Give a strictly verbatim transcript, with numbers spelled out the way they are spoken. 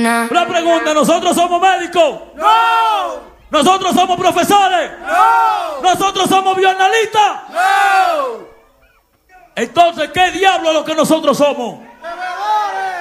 Buena. La pregunta, ¿nosotros somos médicos? ¡No! ¿Nosotros somos profesores? ¡No! ¿Nosotros somos bioanalistas? ¡No! Entonces, ¿qué diablo es lo que nosotros somos?